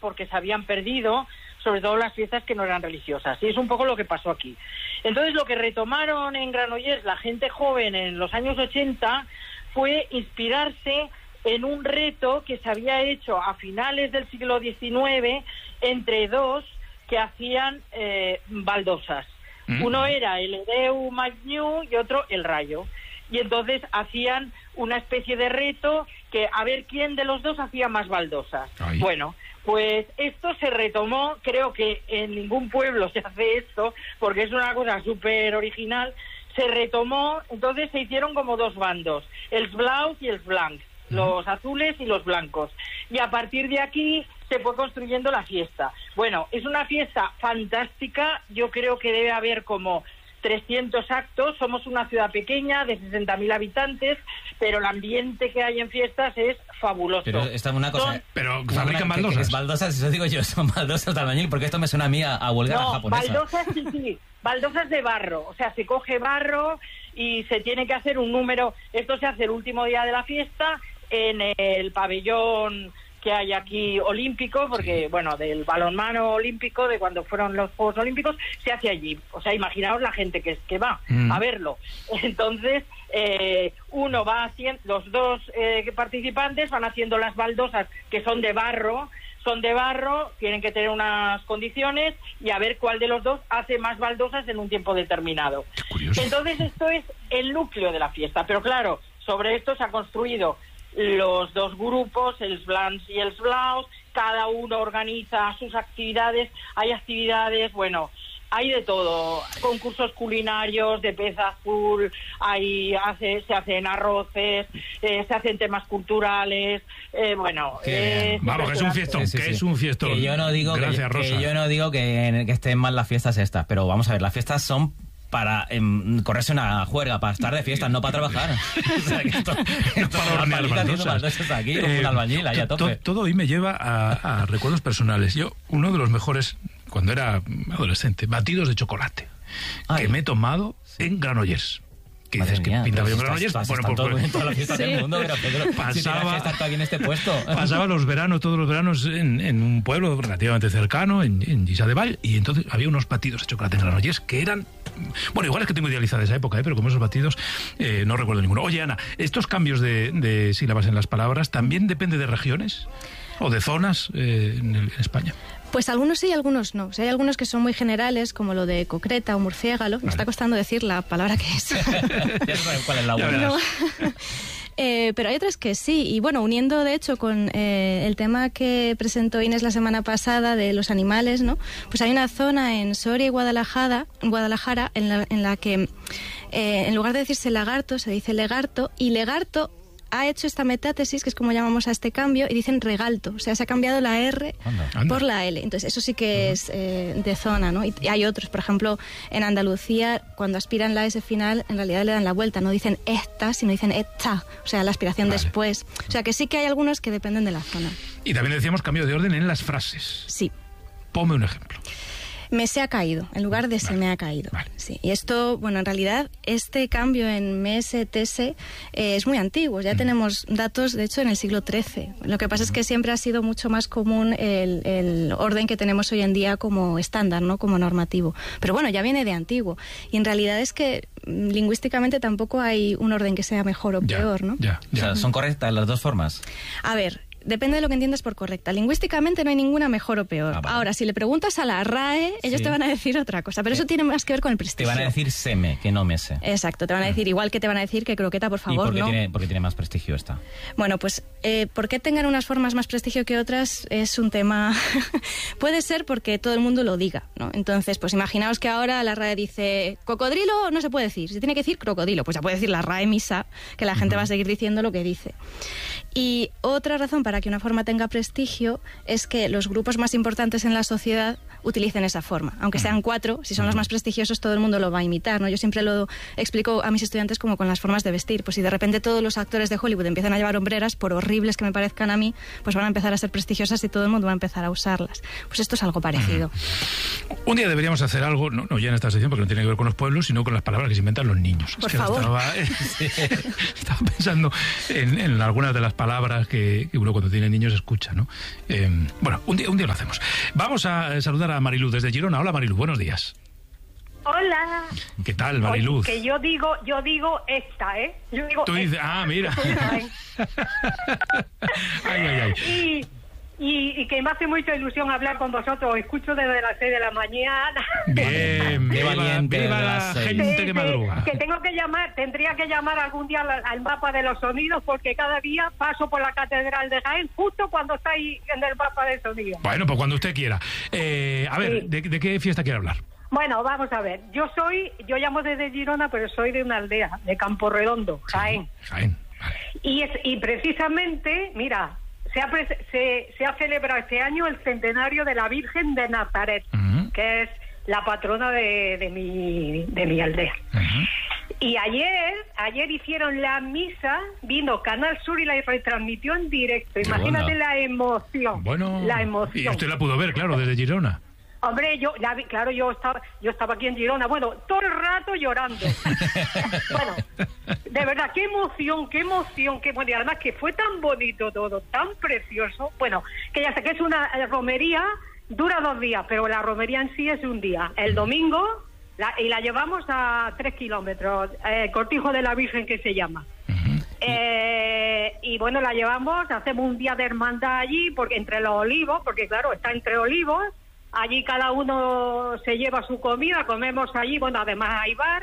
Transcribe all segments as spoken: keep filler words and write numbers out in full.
porque se habían perdido, sobre todo las fiestas que no eran religiosas. Y es un poco lo que pasó aquí. Entonces, lo que retomaron en Granollers la gente joven en los años ochenta fue inspirarse en un reto que se había hecho a finales del siglo diecinueve entre dos que hacían eh, baldosas. Mm. Uno era el Hereu Magniu y otro el Rayo. Y entonces hacían una especie de reto que a ver quién de los dos hacía más baldosas. Ay. Bueno, pues esto se retomó, creo que en ningún pueblo se hace esto, porque es una cosa súper original. Se retomó, entonces se hicieron como dos bandos, el Blaus y el Blanc, los azules y los blancos. Y a partir de aquí se fue construyendo la fiesta. Bueno, es una fiesta fantástica, yo creo que debe haber como trescientos actos, somos una ciudad pequeña de sesenta mil habitantes, pero el ambiente que hay en fiestas es fabuloso. Pero esta es una cosa... Son, pero fabrican baldosas. Baldosas, eso digo yo, son baldosas de albañil, porque esto me suena a mí a, a huelga no, japonesa. Baldosas sí, sí, baldosas de barro, o sea, se coge barro y se tiene que hacer un número, esto se hace el último día de la fiesta en el pabellón que hay aquí olímpico, porque, sí. bueno, del balonmano olímpico, de cuando fueron los Juegos Olímpicos, se hace allí. O sea, imaginaos la gente que, que va mm. a verlo. Entonces, eh, uno va haciendo, los dos eh, participantes van haciendo las baldosas que son de barro, son de barro, tienen que tener unas condiciones y a ver cuál de los dos hace más baldosas en un tiempo determinado. Qué curioso. Entonces, esto es el núcleo de la fiesta. Pero claro, sobre esto se ha construido los dos grupos, el Blancs y el Blaus, cada uno organiza sus actividades, hay actividades, bueno, hay de todo, concursos culinarios de pez azul, hay, hace, se hacen arroces, eh, se hacen temas culturales, eh, bueno... Eh, vamos, que es un fiestón, sí, sí, que sí. es un fiestón. Que yo no digo, Gracias, que, que, yo no digo que, que estén mal las fiestas estas, pero vamos a ver, las fiestas son para eh, correrse una juerga, para estar de fiesta, no para trabajar. O sea, que esto, esto para hornear baldosas. Aquí, eh, un albañil, ahí a tope. Todo hoy me lleva a, a recuerdos personales. Yo, uno de los mejores, cuando era adolescente, batidos de chocolate, Ay. que me he tomado sí. en Granollers. Que dices que pintaba yo en Granollers. Bueno, pues, todo en toda la fiesta sí. del mundo, pero Pedro, pasaba, si aquí en este puesto. Pasaba los veranos, todos los veranos, en, en un pueblo relativamente cercano, en, en Lliçà de Vall, y entonces había unos batidos de chocolate en Granollers que eran... Bueno, igual es que tengo idealizada esa época, ¿eh? Pero como esos batidos eh, no recuerdo ninguno. Oye, Ana, estos cambios de, de sílabas en las palabras también depende de regiones o de zonas eh, en, el, en España. Pues algunos sí y algunos no. O sea, hay algunos que son muy generales, como lo de concreta o murciégalo. Me vale. está costando decir la palabra que es. Ya sabes cuál es la buena. No. Eh, pero hay otras que sí, y bueno, uniendo de hecho con eh, el tema que presentó Inés la semana pasada de los animales, ¿no? Pues hay una zona en Soria y Guadalajara, Guadalajara en, la, en la que eh, en lugar de decirse lagarto se dice legarto, y legarto ha hecho esta metátesis, que es como llamamos a este cambio, y dicen regalto, o sea, se ha cambiado la R anda, anda. por la L. Entonces, eso sí que uh-huh. es eh, de zona, ¿no? Y, y hay otros, por ejemplo, en Andalucía, cuando aspiran la S final, en realidad le dan la vuelta, no dicen esta, sino dicen esta, o sea, la aspiración vale. después. O sea, que sí que hay algunos que dependen de la zona. Y también decíamos cambio de orden en las frases. Sí. Ponme un ejemplo. Me se ha caído, en lugar de vale. se me ha caído. Vale. Sí. Y esto, bueno, en realidad, este cambio en me se, te se, eh, es muy antiguo. Ya mm. tenemos datos, de hecho, en el siglo trece. Lo que pasa mm. es que siempre ha sido mucho más común el, el orden que tenemos hoy en día como estándar, ¿no? Como normativo. Pero bueno, ya viene de antiguo. Y en realidad es que lingüísticamente tampoco hay un orden que sea mejor o ya, peor, ¿no? Ya, ya. O sea, ¿son correctas las dos formas? A ver... Depende de lo que entiendas por correcta. Lingüísticamente no hay ninguna mejor o peor. Ah, vale. Ahora, si le preguntas a la R A E, ellos sí. te van a decir otra cosa. Pero eh, eso tiene más que ver con el prestigio. Te van a decir seme, que no mese. Exacto, te van a decir, igual que te van a decir que croqueta, por favor, ¿Y por qué no? Tiene, porque tiene más prestigio esta? Bueno, pues, eh, ¿por qué tengan unas formas más prestigio que otras? Es un tema... Puede ser porque todo el mundo lo diga, ¿no? Entonces, pues imaginaos que ahora la R A E dice cocodrilo, no se puede decir. Se tiene que decir crocodilo. Pues ya puede decir la R A E misa, que la gente uh-huh. va a seguir diciendo lo que dice. Y otra razón para que una forma tenga prestigio es que los grupos más importantes en la sociedad utilicen esa forma. Aunque sean cuatro, si son los más prestigiosos, todo el mundo lo va a imitar, ¿no? Yo siempre lo explico a mis estudiantes como con las formas de vestir. Pues si de repente todos los actores de Hollywood empiezan a llevar hombreras, por horribles que me parezcan a mí, pues van a empezar a ser prestigiosas y todo el mundo va a empezar a usarlas. Pues esto es algo parecido. Un día deberíamos hacer algo, no, no ya en esta sección, porque no tiene que ver con los pueblos, sino con las palabras que se inventan los niños. Por es que favor. Estaba, eh, estaba pensando en, en algunas de las palabras palabras que, que uno cuando tiene niños escucha, ¿no? Eh, bueno, un día, un día lo hacemos. Vamos a saludar a Mariluz desde Girona. Hola, Mariluz, buenos días. Hola. ¿Qué tal, Mariluz? Oye, que yo digo, yo digo esta, ¿eh? Yo digo Tú dices, esta. ah, mira. ay, ay, ay. Y, y, y que me hace mucha ilusión hablar con vosotros. Os escucho desde las seis de la mañana. Bien, Qué viva, valiente viva de la las seis. gente Sí, que madruga. sí, que tengo que llamar, tendría que llamar algún día al, al mapa de los sonidos, porque cada día paso por la Catedral de Jaén justo cuando estáis en el mapa de sonidos. Bueno, pues cuando usted quiera. Eh, a ver, Sí. ¿de, ¿de qué fiesta quiere hablar? Bueno, vamos a ver. Yo soy, yo llamo desde Girona, pero soy de una aldea, de Campo Redondo, Jaén. Sí, Jaén, vale. Y, es, y precisamente, mira, se ha, pre- se, se ha celebrado este año el centenario de la Virgen de Nazaret, Ujú. que es la patrona de, de, mi, de mi aldea. Ujú. Y ayer, ayer hicieron la misa, vino Canal Sur y la retransmitió en directo. Imagínate bueno. la emoción. Bueno, la y emoción. usted la pudo ver, claro, desde Girona. Hombre, yo, la vi- claro, yo estaba, yo estaba aquí en Girona, bueno, todo el rato llorando. Bueno, de verdad, qué emoción, qué emoción, qué bueno, y además que fue tan bonito todo, tan precioso. Bueno, que ya sé que es una eh, romería, dura dos días, pero la romería en sí es un día. El domingo, la, y la llevamos a tres kilómetros, eh, Cortijo de la Virgen que se llama. Eh, y bueno, la llevamos, hacemos un día de hermandad allí, porque entre los olivos, porque claro, está entre olivos. Allí cada uno se lleva su comida, comemos allí, bueno, además hay bar,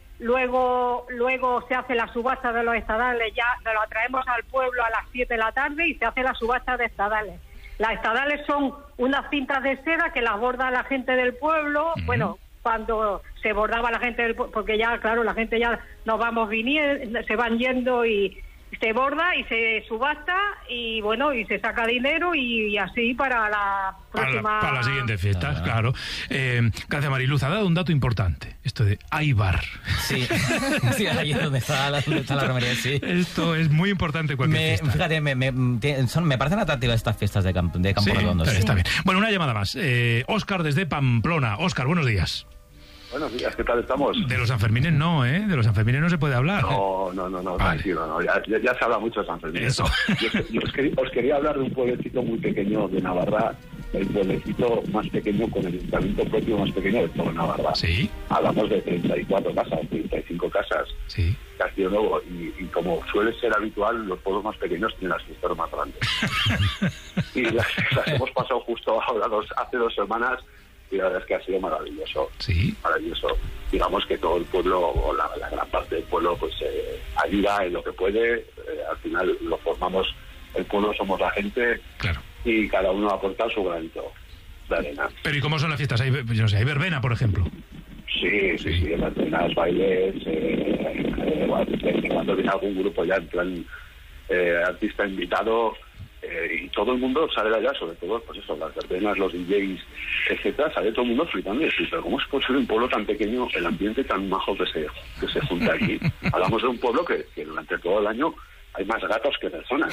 luego luego se hace la subasta de los estadales, ya nos la traemos al pueblo a las siete de la tarde y se hace la subasta de estadales. Las estadales son unas cintas de seda que las borda la gente del pueblo, uh-huh. Bueno, cuando se bordaba la gente del pueblo, porque ya, claro, la gente ya nos vamos viniendo, se van yendo y se borda y se subasta y bueno, y se saca dinero y, y así para la próxima... Para, la, para las siguientes fiestas, ah. claro. Eh, gracias, Mariluz. Ha dado un dato importante. Esto de Aibar. Sí, sí, ahí es donde está la, donde está la romería, sí. Esto es muy importante cualquier Me, fiesta. fíjate, me, me, son, me parecen atractivas estas fiestas de, camp, de Campo Sí, Redondo. está, Sí. está bien. Bueno, una llamada más. Eh, Óscar desde Pamplona. Óscar, buenos días. Buenos días, ¿qué tal estamos? De los Sanfermines no, ¿eh? De los Sanfermines no se puede hablar. No, no, no, no, Vale. tranquilo, no, ya, ya, ya se habla mucho de San Fermín. Eso. Yo, yo os, quería, os quería hablar de un pueblecito muy pequeño de Navarra, el pueblecito más pequeño con el ayuntamiento propio más pequeño de todo Navarra. Sí. Hablamos de treinta y cuatro casas, treinta y cinco casas, Sí. Castillo Nuevo, y, y como suele ser habitual, los pueblos más pequeños tienen las fiestas más grandes. Y las, las hemos pasado justo ahora, dos, hace dos semanas, y la verdad es que ha sido maravilloso. Sí. Maravilloso. Digamos que todo el pueblo, o la, la gran parte del pueblo, pues eh, ayuda en lo que puede. Eh, al final lo formamos, el pueblo somos la gente, Claro. y cada uno aporta su granito de arena. Pero ¿y cómo son las fiestas? Hay, yo no sé, hay verbena, por ejemplo. Sí, sí, sí, verbenas, bailes, eh, eh, bueno, cuando viene algún grupo ya en plan eh, artista invitado, eh, y todo el mundo sale de allá, sobre todo, pues eso, las verbenas, los D Js, etcétera, sale todo el mundo flipando y decir, pero ¿cómo es posible un pueblo tan pequeño, el ambiente tan majo que se, que se junta aquí? Hablamos de un pueblo que, que durante todo el año hay más gatos que personas.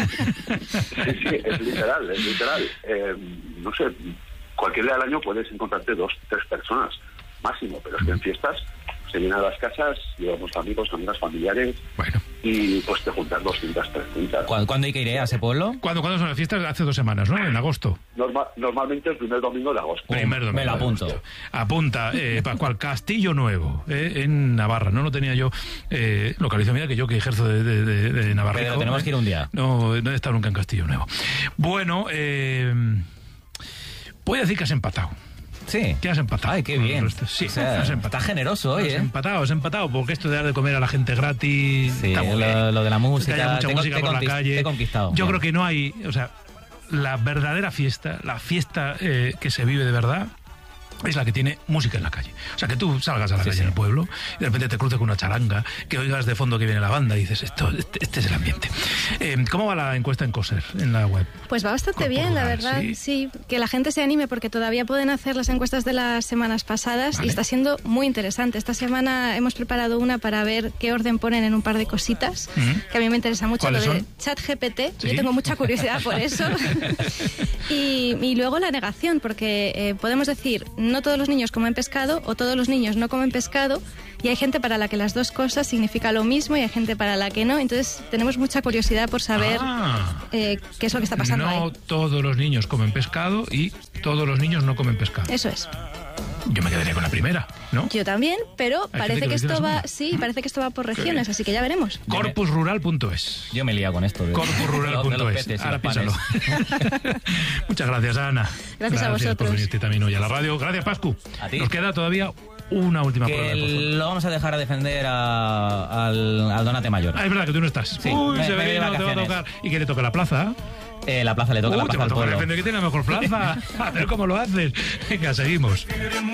Sí, sí, es literal, es literal. Eh, no sé, cualquier día del año puedes encontrarte dos, tres personas máximo, pero es que en fiestas se llenan las casas, llevamos amigos, amigas, familiares, Bueno. y pues te juntas doscientas, trescientas. ¿Cuándo, ¿Cuándo hay que ir a ese pueblo? ¿Cuándo, ¿Cuándo son las fiestas? Hace dos semanas, ¿no? En agosto. Norma, normalmente el primer domingo de agosto. Pum, Primer domingo me la de apunto. agosto. Apunta, eh, Pascual, Castillo Nuevo, eh, en Navarra. No lo tenía yo eh, localizado. Mira que yo que ejerzo de, de, de, de Navarra. Pero tenemos que ir un día. No, no he estado nunca en Castillo Nuevo. Bueno, eh, voy a decir que has empatado. Sí. Que has empatado. Ay, qué bien. Sí, O sea, has empatado. está generoso hoy, Has ¿eh? empatado, has empatado, porque esto de dar de comer a la gente gratis... Sí, está muy bien. lo, lo de la música. Que haya mucha te, música te por la conquist- calle. te he conquistado. Yo Bien. creo que no hay... O sea, la verdadera fiesta, la fiesta eh, que se vive de verdad, es la que tiene música en la calle. O sea, que tú salgas a la Sí, calle sí. en el pueblo y de repente te cruces con una charanga, que oigas de fondo que viene la banda y dices, esto, este, este es el ambiente. Eh, ¿Cómo va la encuesta en Coser, en la web? Pues va bastante Por bien, la lugar, verdad. sí. Sí. Que la gente se anime porque todavía pueden hacer las encuestas de las semanas pasadas Vale. y está siendo muy interesante. Esta semana hemos preparado una para ver qué orden ponen en un par de cositas, Ujú. que a mí me interesa mucho, lo ¿Cuáles de son? ChatGPT. Sí. Yo tengo mucha curiosidad por eso. y, y luego la negación, porque eh, podemos decir, no no todos los niños comen pescado o todos los niños no comen pescado, y hay gente para la que las dos cosas significa lo mismo y hay gente para la que no. Entonces tenemos mucha curiosidad por saber ah, eh, qué es lo que está pasando no ahí. No todos los niños comen pescado y todos los niños no comen pescado. Eso es. Yo me quedaría con la primera, ¿no? Yo también, pero Hay parece que que esto va, segunda. sí, parece que esto va por regiones, así que ya veremos. corpus rural punto es. Yo me he liado con esto. De, corpus rural punto es. Ahora piénsalo. Muchas gracias, Ana. Gracias, gracias a vosotros. por venirte también hoy a la radio. Gracias, Pascu. A ti. Nos queda todavía una última que prueba de fútbol. lo vamos a dejar a defender a, al, al Donate Mayor. Ah, es verdad que tú no estás. Sí, Uy, me- se me voy de te va a vacaciones. tocar. ¿Y qué te toca la plaza? Eh, la plaza le toca Uh, la te plaza va a al tocar pueblo. defender que tiene la mejor plaza. A ver cómo lo haces. Venga, seguimos.